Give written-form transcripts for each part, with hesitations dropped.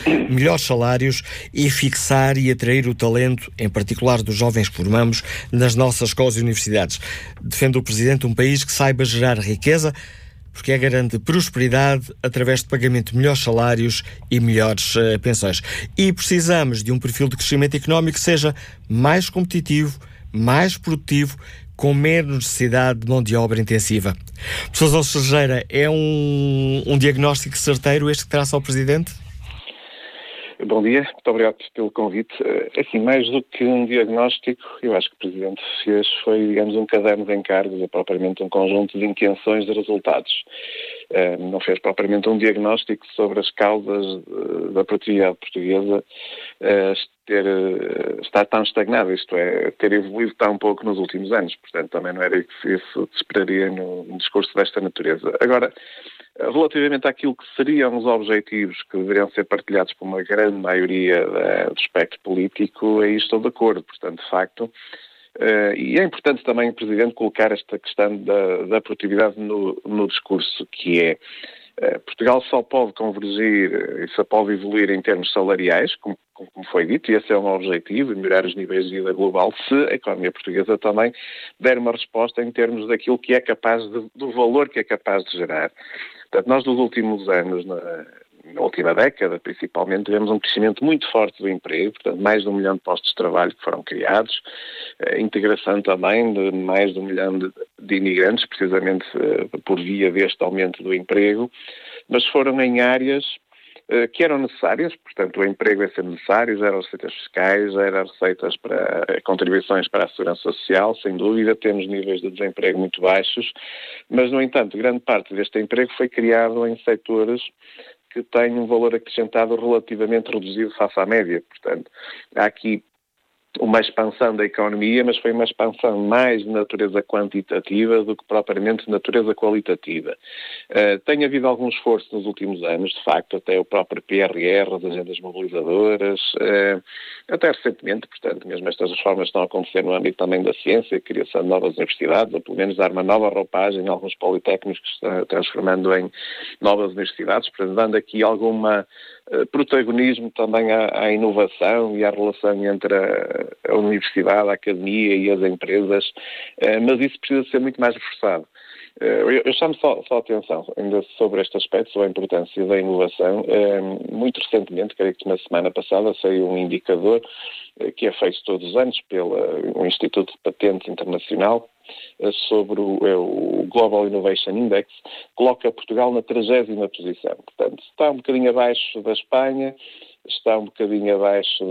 melhores salários e fixar e atrair o talento, em particular dos jovens que formamos, nas nossas escolas e universidades. Defende o Presidente um país que saiba gerar riqueza, porque é garante prosperidade através de pagamento de melhores salários e melhores pensões. E precisamos de um perfil de crescimento económico que seja mais competitivo, mais produtivo, com menos necessidade de mão de obra intensiva. Professor Sousa Cerejeira, é um diagnóstico certeiro este que traça ao Presidente? Bom dia, muito obrigado pelo convite. Assim, mais do que um diagnóstico, eu acho que o Presidente fez foi, digamos, um caderno de encargos, ou propriamente um conjunto de intenções de resultados. Não fez propriamente um diagnóstico sobre as causas da produtividade portuguesa estar tão estagnada, isto é, ter evoluído tão pouco nos últimos anos. Portanto, também não era isso que se esperaria num discurso desta natureza. Agora, relativamente àquilo que seriam os objetivos que deveriam ser partilhados por uma grande maioria do espectro político, aí estou de acordo. Portanto, de facto, e é importante também o Presidente colocar esta questão da produtividade no discurso, que é Portugal só pode convergir e só pode evoluir em termos salariais, como foi dito, e esse é um objetivo, melhorar os níveis de vida global, se a economia portuguesa também der uma resposta em termos daquilo que é capaz do valor que é capaz de gerar. Portanto, nós nos últimos anos, na última década, principalmente, tivemos um crescimento muito forte do emprego, portanto, mais de 1 milhão de postos de trabalho que foram criados, integração também de mais de 1 milhão de imigrantes, precisamente por via deste aumento do emprego, mas foram em áreas que eram necessárias, portanto, o emprego é ser necessário, já eram receitas fiscais, já eram receitas para contribuições para a segurança social, sem dúvida, temos níveis de desemprego muito baixos, mas, no entanto, grande parte deste emprego foi criado em setores que têm um valor acrescentado relativamente reduzido face à média. Portanto, há aqui uma expansão da economia, mas foi uma expansão mais de natureza quantitativa do que propriamente de natureza qualitativa. Tem havido algum esforço nos últimos anos, de facto, até o próprio PRR, as agendas mobilizadoras, até recentemente, portanto, mesmo estas reformas estão a acontecer no âmbito também da ciência, a criação de novas universidades, ou pelo menos dar uma nova roupagem em alguns politécnicos que se estão transformando em novas universidades, portanto, dando aqui alguma protagonismo também à inovação e à relação entre a universidade, a academia e as empresas, mas isso precisa ser muito mais reforçado. Eu chamo só atenção ainda sobre este aspecto, sobre a importância da inovação. Muito recentemente, creio que na semana passada, saiu um indicador que é feito todos os anos pelo Instituto de Patentes Internacional sobre o Global Innovation Index, coloca Portugal na 30ª posição. Portanto, está um bocadinho abaixo da Espanha, está um bocadinho abaixo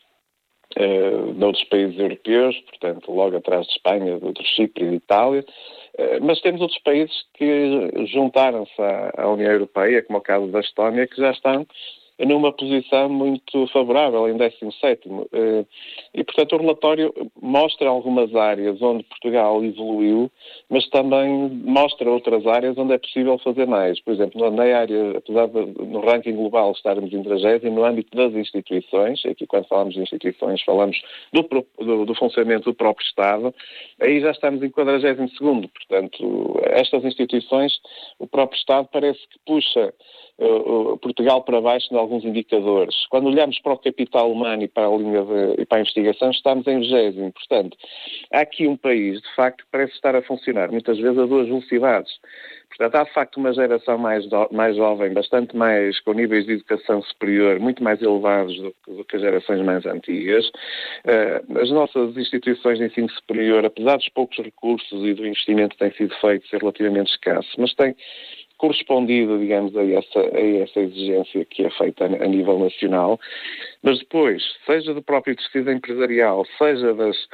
de outros países europeus, portanto, logo atrás de Espanha, do Chipre e de Itália, mas temos outros países que juntaram-se à União Europeia, como é o caso da Estónia, que já estão numa posição muito favorável, em 17º. E, portanto, o relatório mostra algumas áreas onde Portugal evoluiu, mas também mostra outras áreas onde é possível fazer mais. Por exemplo, na área, apesar de no ranking global estarmos em 30º, no âmbito das instituições, aqui quando falamos de instituições falamos do funcionamento do próprio Estado, aí já estamos em 42º. Portanto, estas instituições, o próprio Estado parece que puxa Portugal para baixo em alguns indicadores. Quando olhamos para o capital humano e para a linha e para a investigação, estamos em 20º. Portanto, há aqui um país, de facto, que parece estar a funcionar muitas vezes a 2 velocidades. Portanto, há de facto uma geração mais jovem, bastante mais, com níveis de educação superior, muito mais elevados do que as gerações mais antigas. As nossas instituições de ensino superior, apesar dos poucos recursos e do investimento que tem sido feito ser relativamente escasso, mas tem correspondido, digamos, a essa exigência que é feita a nível nacional, mas depois, seja do próprio tecido empresarial, seja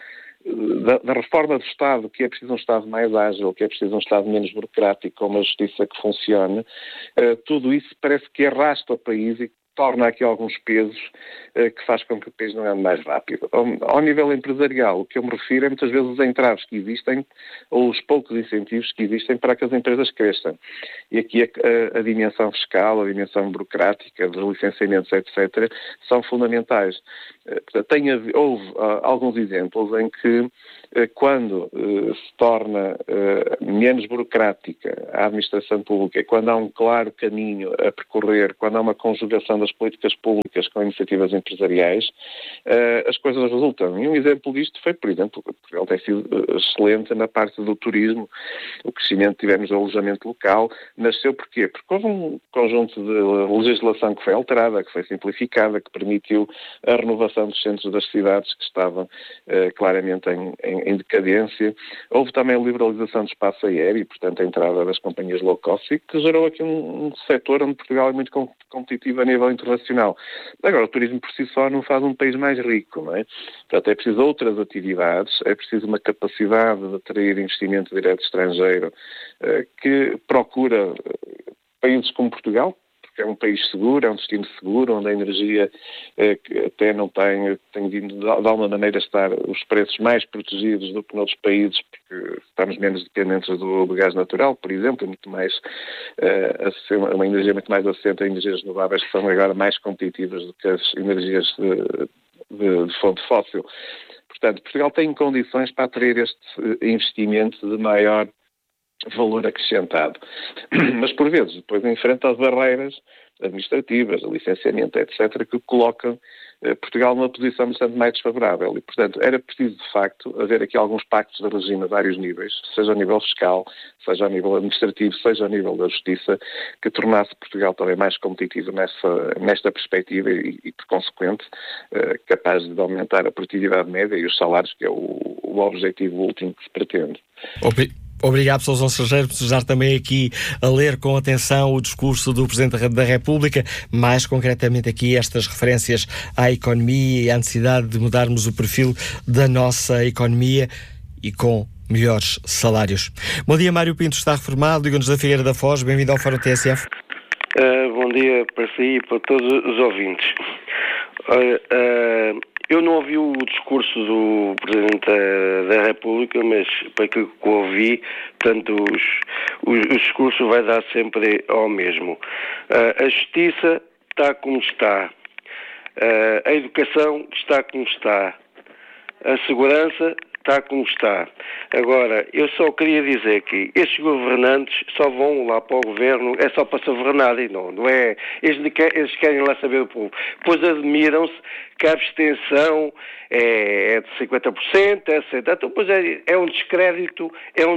da reforma do Estado, que é preciso um Estado mais ágil, que é preciso um Estado menos burocrático, com uma justiça que funcione, tudo isso parece que arrasta o país e torna aqui alguns pesos que faz com que o país não ande mais rápido. Ao nível empresarial, o que eu me refiro é muitas vezes os entraves que existem ou os poucos incentivos que existem para que as empresas cresçam. E aqui a dimensão fiscal, a dimensão burocrática, dos licenciamentos, etc., são fundamentais. Portanto, houve alguns exemplos em que, quando se torna menos burocrática a administração pública, quando há um claro caminho a percorrer, quando há uma conjugação das políticas públicas com iniciativas empresariais, as coisas resultam. E um exemplo disto foi, por exemplo, Portugal tem sido excelente na parte do turismo. O crescimento que tivemos do alojamento local nasceu porquê? Porque houve um conjunto de legislação que foi alterada, que foi simplificada, que permitiu a renovação dos centros das cidades que estavam claramente em decadência. Houve também a liberalização do espaço aéreo, portanto a entrada das companhias low cost, que gerou aqui um setor onde Portugal é muito competitivo a nível internacional. Agora, o turismo por si só não faz um país mais rico, não é? Portanto, é preciso outras atividades, é preciso uma capacidade de atrair investimento direto estrangeiro que procura países como Portugal, porque é um país seguro, é um destino seguro, onde a energia até não tem vindo de alguma maneira a estar os preços mais protegidos do que noutros países, porque estamos menos dependentes do gás natural, por exemplo, muito mais, uma energia muito mais assente em energias renováveis que são agora mais competitivas do que as energias de fonte fóssil. Portanto, Portugal tem condições para atrair este investimento de maior valor acrescentado. Mas, por vezes, depois enfrenta as barreiras administrativas, de licenciamento, etc., que colocam Portugal numa posição bastante mais desfavorável. E, portanto, era preciso, de facto, haver aqui alguns pactos de regime a vários níveis, seja ao nível fiscal, seja ao nível administrativo, seja ao nível da justiça, que tornasse Portugal também mais competitivo nesta perspectiva e por consequente, capaz de aumentar a produtividade média e os salários, que é o objetivo último que se pretende. Obrigado, Sousa Estrangeiro, por estar também aqui a ler com atenção o discurso do Presidente da República, mais concretamente aqui estas referências à economia e à necessidade de mudarmos o perfil da nossa economia e com melhores salários. Bom dia, Mário Pinto, está reformado, liga-nos da Figueira da Foz, bem-vindo ao Fórum TSF. Bom dia para si e para todos os ouvintes. Eu não ouvi o discurso do Presidente da República, mas para aquilo que ouvi, portanto, o discurso vai dar sempre ao mesmo. A justiça está como está, a educação está como está, a segurança está como está. Agora, eu só queria dizer que estes governantes só vão lá para o governo, é só para se governarem, não é? Eles querem lá saber do povo. Depois admiram-se que a abstenção é de 50%, é 70%. Então, pois é um descrédito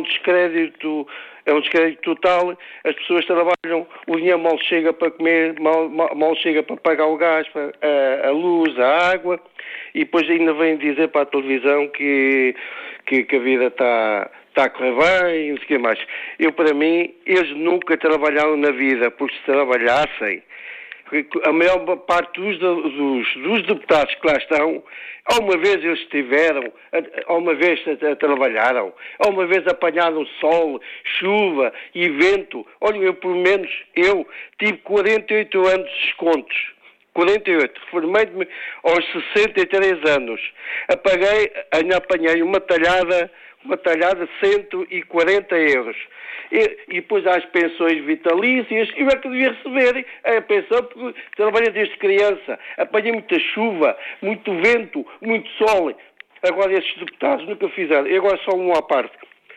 total. As pessoas trabalham, o dinheiro mal chega para comer, mal chega para pagar o gás, a luz, a água, e depois ainda vêm dizer para a televisão que a vida está a correr bem, não sei o que mais. Para mim, eles nunca trabalharam na vida, porque se trabalhassem, a maior parte dos deputados que lá estão, alguma vez eles estiveram, alguma vez trabalharam, alguma vez apanharam sol, chuva e vento. Olha, eu tive 48 anos de descontos. 48. Reformei-me aos 63 anos. Apanhei uma talhada de 140 euros. E depois há as pensões vitalícias, e eu é que devia receber a pensão, porque trabalhei desde criança, apanhei muita chuva, muito vento, muito sol. Agora estes deputados nunca fizeram. E agora só um à parte.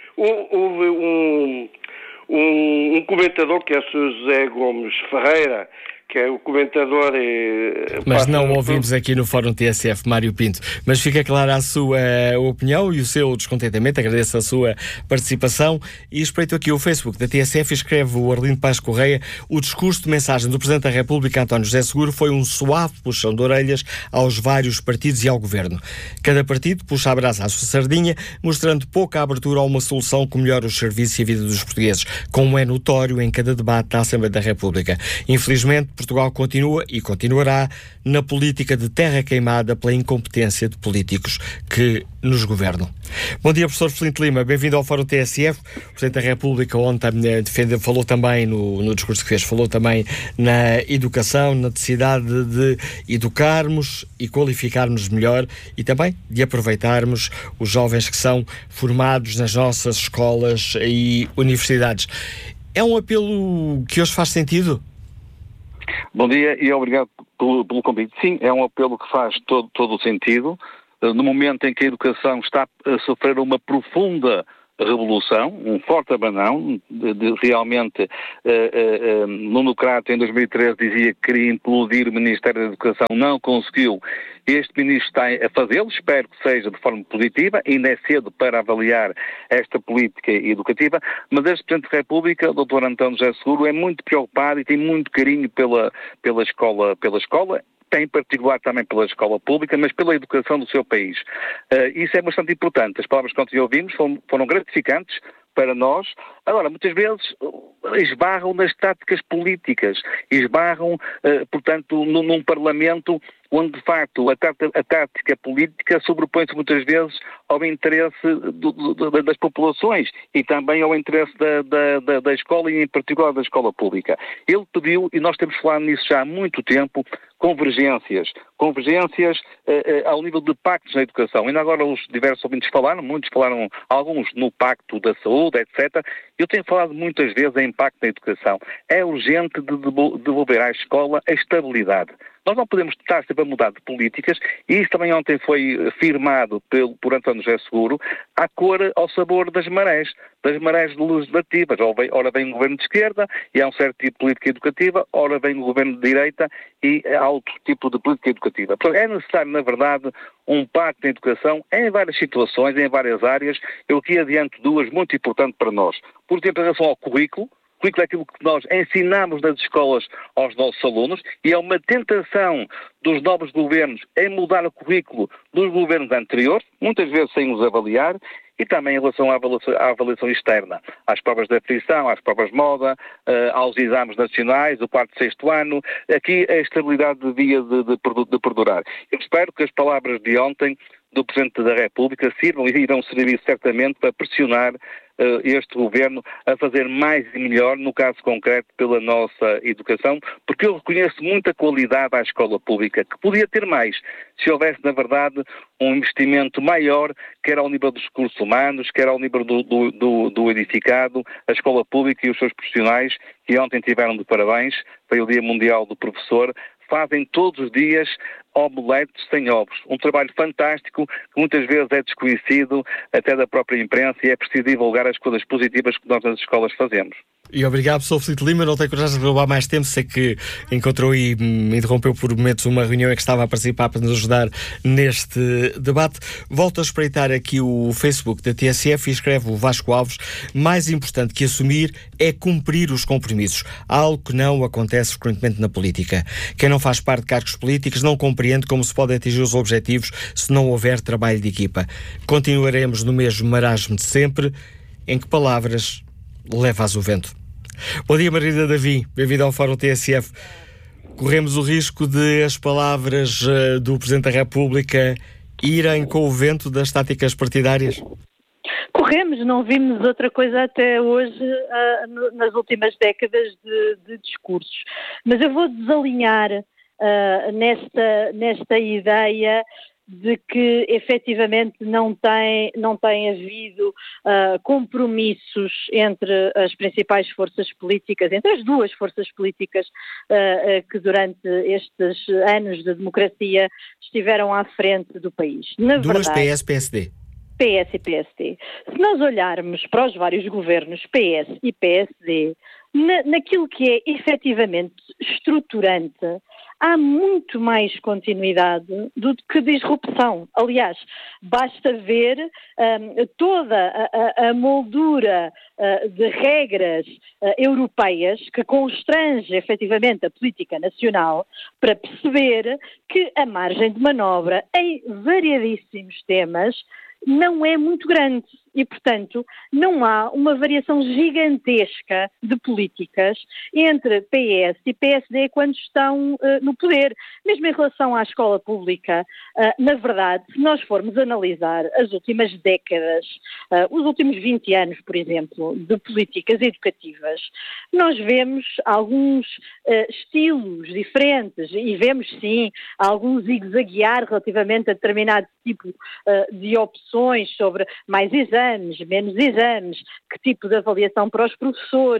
Houve um comentador, que é o Sr. José Gomes Ferreira, que é o comentador... Mas não ouvimos aqui no Fórum TSF, Mário Pinto. Mas fica clara a sua opinião e o seu descontentamento. Agradeço a sua participação. E espreito aqui o Facebook da TSF, escreve o Arlindo Paz Correia: o discurso de mensagem do Presidente da República, António José Seguro, foi um suave puxão de orelhas aos vários partidos e ao Governo. Cada partido puxa a brasa à sua sardinha, mostrando pouca abertura a uma solução que melhore os serviços e a vida dos portugueses, como é notório em cada debate da Assembleia da República. Infelizmente, Portugal continua e continuará na política de terra queimada pela incompetência de políticos que nos governam. Bom dia, professor Flinte Lima, bem-vindo ao Fórum TSF. O Presidente da República ontem falou também no discurso que fez, falou também na educação, na necessidade de educarmos e qualificarmos melhor e também de aproveitarmos os jovens que são formados nas nossas escolas e universidades. É um apelo que hoje faz sentido? Bom dia e obrigado pelo convite. Sim, é um apelo que faz todo o sentido. No momento em que a educação está a sofrer uma profunda revolução, um forte abanão, realmente Nuno Crato em 2013 dizia que queria implodir o Ministério da Educação, não conseguiu. Este Ministro está a fazê-lo, espero que seja de forma positiva, ainda é cedo para avaliar esta política educativa, mas este Presidente da República, o Dr. António José Seguro, é muito preocupado e tem muito carinho pela escola, tem em particular também pela escola pública, mas pela educação do seu país. Isso é bastante importante. As palavras que ontem ouvimos foram gratificantes para nós. Agora, muitas vezes esbarram nas táticas políticas, esbarram, portanto, num Parlamento onde, de facto, a tática política sobrepõe-se muitas vezes ao interesse das populações e também ao interesse da escola e, em particular, da escola pública. Ele pediu, e nós temos falado nisso já há muito tempo, convergências ao nível de pactos na educação. Ainda agora os diversos ouvintes falaram, muitos falaram, alguns no pacto da saúde, etc. Eu tenho falado muitas vezes em impacto na educação. É urgente devolver à escola a estabilidade. Nós não podemos estar sempre a mudar de políticas, e isso também ontem foi firmado por António José Seguro, à cor, ao sabor das marés legislativas. Ora vem o governo de esquerda e há um certo tipo de política educativa, ora vem o governo de direita e há outro tipo de política educativa. Portanto, é necessário, na verdade, um pacto em educação em várias situações, em várias áreas. Eu aqui adianto duas muito importantes para nós. Por exemplo, em relação ao currículo. O currículo é aquilo que nós ensinamos nas escolas aos nossos alunos, e é uma tentação dos novos governos em mudar o currículo dos governos anteriores, muitas vezes sem os avaliar, e também em relação à avaliação externa, às provas de aferição, às provas de moda, aos exames nacionais, o quarto e sexto ano. Aqui a estabilidade devia de perdurar. Eu espero que as palavras de ontem do Presidente da República sirvam e irão servir certamente para pressionar este governo a fazer mais e melhor, no caso concreto, pela nossa educação, porque eu reconheço muita qualidade à escola pública, que podia ter mais, se houvesse, na verdade, um investimento maior, quer ao nível dos recursos humanos, quer ao nível do edificado, a escola pública e os seus profissionais, que ontem tiveram de parabéns, foi o Dia Mundial do Professor, fazem todos os dias omeletes sem ovos. Um trabalho fantástico que muitas vezes é desconhecido até da própria imprensa, e é preciso divulgar as coisas positivas que nós nas escolas fazemos. E obrigado, Sr. Filipe Lima. Não tenho coragem de roubar mais tempo. Sei que encontrou e me interrompeu por momentos uma reunião em que estava a participar para nos ajudar neste debate. Volto a espreitar aqui o Facebook da TSF e escreve o Vasco Alves: mais importante que assumir é cumprir os compromissos, algo que não acontece frequentemente na política. Quem não faz parte de cargos políticos não compreende como se pode atingir os objetivos se não houver trabalho de equipa. Continuaremos no mesmo marasmo de sempre. Em que palavras levas o vento? Bom dia, Margarida Davi, bem-vindo ao Fórum TSF. Corremos o risco de as palavras do Presidente da República irem com o vento das táticas partidárias? Corremos, não vimos outra coisa até hoje, nas últimas décadas de discursos. Mas eu vou desalinhar nesta ideia de que efetivamente não tem havido compromissos entre as principais forças políticas, entre as duas forças políticas que durante estes anos de democracia estiveram à frente do país. Na duas verdade, PS-PSD. PS e PSD. Se nós olharmos para os vários governos PS e PSD, naquilo que é efetivamente estruturante, há muito mais continuidade do que disrupção. Aliás, basta ver toda a moldura de regras europeias que constrange efetivamente a política nacional para perceber que a margem de manobra em variadíssimos temas não é muito grande e, portanto, não há uma variação gigantesca de políticas entre PS e PSD quando estão no poder. Mesmo em relação à escola pública, na verdade, se nós formos analisar as últimas décadas, os últimos 20 anos, por exemplo, de políticas educativas, nós vemos alguns estilos diferentes e vemos, sim, alguns zigue-zaguear relativamente a determinado tipo de opções sobre mais exames, menos exames, que tipo de avaliação para os professores.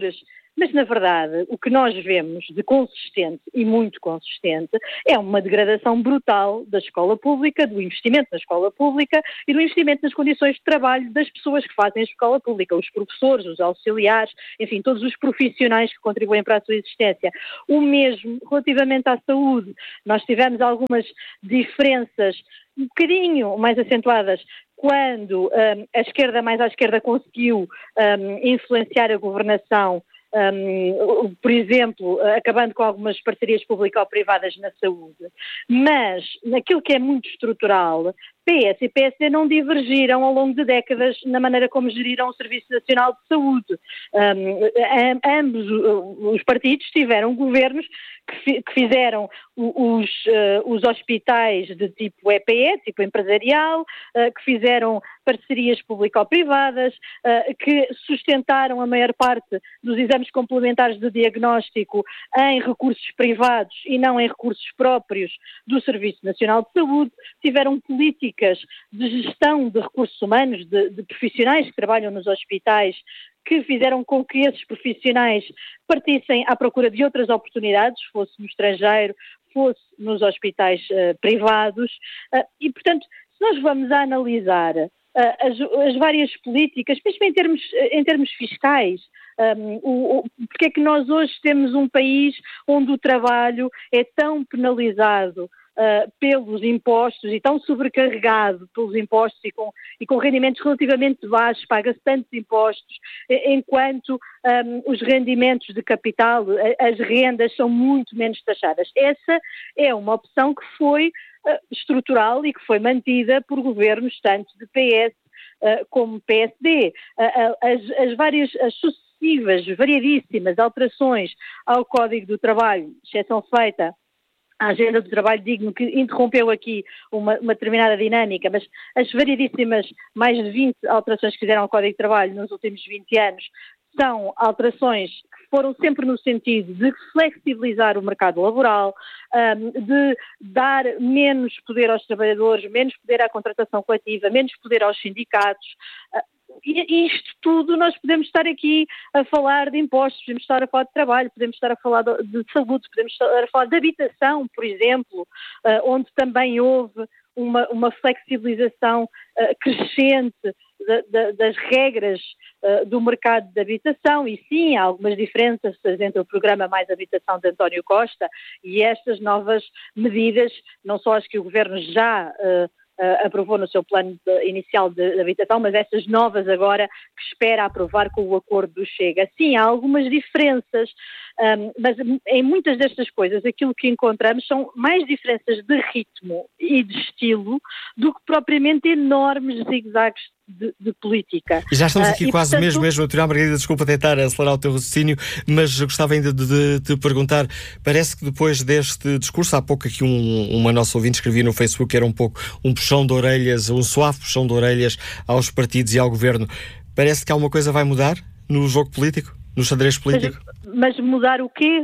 Mas, na verdade, o que nós vemos de consistente e muito consistente é uma degradação brutal da escola pública, do investimento na escola pública e do investimento nas condições de trabalho das pessoas que fazem a escola pública, os professores, os auxiliares, enfim, todos os profissionais que contribuem para a sua existência. O mesmo relativamente à saúde. Nós tivemos algumas diferenças um bocadinho mais acentuadas quando a esquerda, mais à esquerda, conseguiu influenciar a governação, por exemplo, acabando com algumas parcerias público-privadas na saúde. Mas, naquilo que é muito estrutural, PS e PSD não divergiram ao longo de décadas na maneira como geriram o Serviço Nacional de Saúde. Ambos os partidos tiveram governos que fizeram os hospitais de tipo EPE, tipo empresarial, que fizeram parcerias público-privadas, que sustentaram a maior parte dos exames complementares de diagnóstico em recursos privados e não em recursos próprios do Serviço Nacional de Saúde, tiveram políticas de gestão de recursos humanos, de profissionais que trabalham nos hospitais, que fizeram com que esses profissionais partissem à procura de outras oportunidades, fosse no estrangeiro, fosse nos hospitais privados, e, portanto, se nós vamos a analisar as várias políticas, mesmo em termos fiscais, porque é que nós hoje temos um país onde o trabalho é tão penalizado pelos impostos e tão sobrecarregado pelos impostos e com rendimentos relativamente baixos, paga-se tantos impostos, enquanto os rendimentos de capital, as rendas são muito menos taxadas. Essa é uma opção que foi estrutural e que foi mantida por governos tanto de PS como PSD. As sucessivas, variadíssimas alterações ao Código do Trabalho, exceção feita a agenda do trabalho digno, que interrompeu aqui uma determinada dinâmica, mas as variedíssimas mais de 20 alterações que fizeram ao Código de Trabalho nos últimos 20 anos são alterações que foram sempre no sentido de flexibilizar o mercado laboral, de dar menos poder aos trabalhadores, menos poder à contratação coletiva, menos poder aos sindicatos. E isto tudo nós podemos estar aqui a falar de impostos, podemos estar a falar de trabalho, podemos estar a falar de saúde, podemos estar a falar de habitação, por exemplo, onde também houve uma flexibilização crescente das regras do mercado de habitação, e sim, há algumas diferenças entre o programa Mais Habitação de António Costa e estas novas medidas, não só as que o Governo já aprovou no seu plano inicial de habitação, mas estas novas agora que espera aprovar com o acordo do Chega. Sim, há algumas diferenças, mas em muitas destas coisas aquilo que encontramos são mais diferenças de ritmo e de estilo do que propriamente enormes zigzags de política. E já estamos aqui quase portanto, mesmo a tirar, Margarida, desculpa tentar acelerar o teu raciocínio, mas gostava ainda de te perguntar, parece que depois deste discurso, há pouco aqui uma nossa ouvinte escrevia no Facebook que era um pouco um puxão de orelhas, um suave puxão de orelhas aos partidos e ao governo. Parece que alguma coisa vai mudar no jogo político, no xadrez político? Mas mudar o quê?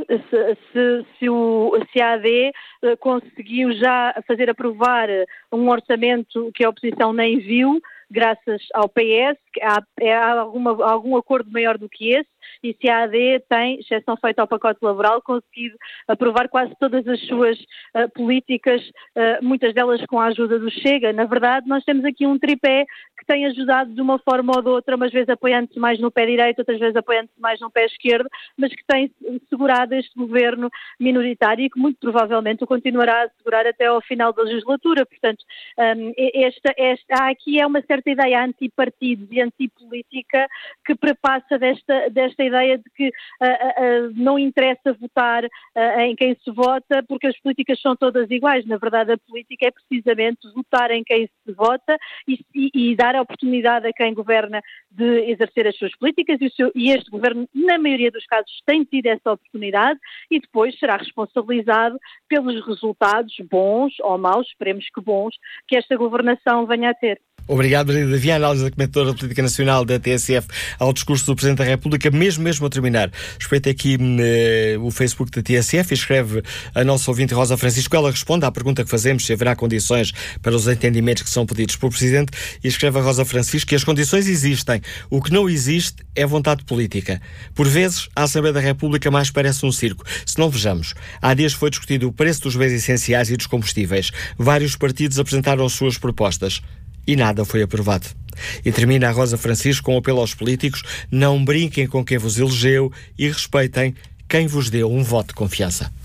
Se a AD conseguiu já fazer aprovar um orçamento que a oposição nem viu, graças ao PS, há algum acordo maior do que esse, e se a AD tem, exceção feita ao pacote laboral, conseguido aprovar quase todas as suas políticas, muitas delas com a ajuda do Chega. Na verdade, nós temos aqui um tripé que tem ajudado de uma forma ou de outra, umas vezes apoiando-se mais no pé direito, outras vezes apoiando-se mais no pé esquerdo, mas que tem segurado este governo minoritário e que muito provavelmente o continuará a segurar até ao final da legislatura. Portanto, há aqui uma certa ideia antipartidos e antipolítica que prepassa desta ideia de que não interessa votar em quem se vota porque as políticas são todas iguais. Na verdade, a política é precisamente votar em quem se vota e dar a oportunidade a quem governa de exercer as suas políticas e este governo, na maioria dos casos, tem tido essa oportunidade e depois será responsabilizado pelos resultados bons ou maus, esperemos que bons, que esta governação venha a ter. Obrigado, Maria Davi. A análise da comentadora da Política Nacional da TSF ao discurso do Presidente da República. Mesmo a terminar, respeita aqui o Facebook da TSF e escreve a nossa ouvinte Rosa Francisco. Ela responde à pergunta que fazemos se haverá condições para os entendimentos que são pedidos pelo Presidente e escreve a Rosa Francisco que as condições existem. O que não existe é vontade política. Por vezes, a Assembleia da República mais parece um circo. Se não vejamos, há dias foi discutido o preço dos bens essenciais e dos combustíveis. Vários partidos apresentaram as suas propostas. E nada foi aprovado. E termina a Rosa Francisco com um apelo aos políticos: não brinquem com quem vos elegeu e respeitem quem vos deu um voto de confiança.